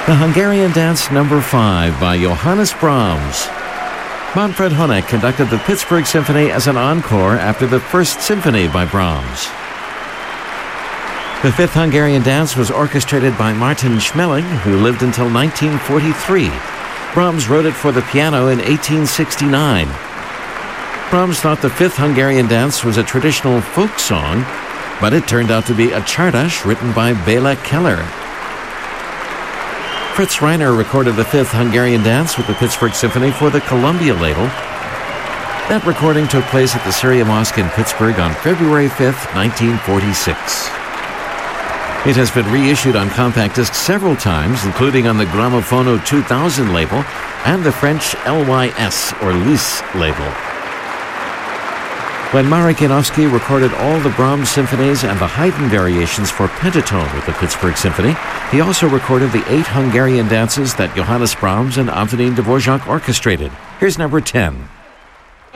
The Hungarian Dance No. 5 by Johannes Brahms. Manfred Honeck conducted the Pittsburgh Symphony as an encore after the First Symphony by Brahms. The Fifth Hungarian Dance was orchestrated by Martin Schmeling, who lived until 1943. Brahms wrote it for the piano in 1869. Brahms thought the Fifth Hungarian Dance was a traditional folk song, but it turned out to be a Czardas written by Bela Keller. Fritz Reiner recorded the Fifth Hungarian Dance with the Pittsburgh Symphony for the Columbia label. That recording took place at the Syria Mosque in Pittsburgh on February 5, 1946. It has been reissued on compact disc several times, including on the Grammofono 2000 label and the French LYS or Lys label. When Marek Janowski recorded all the Brahms symphonies and the Haydn variations for pentatone with the Pittsburgh Symphony, he also recorded the 8 Hungarian dances that Johannes Brahms and Antonín Dvořák orchestrated. Here's number 10.